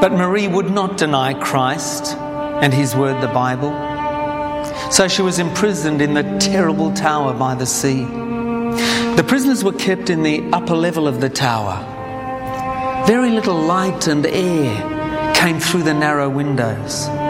But Marie would not deny Christ and his word, the Bible. So she was imprisoned in the terrible tower by the sea. The prisoners were kept in the upper level of the tower. Very little light and air came through the narrow windows.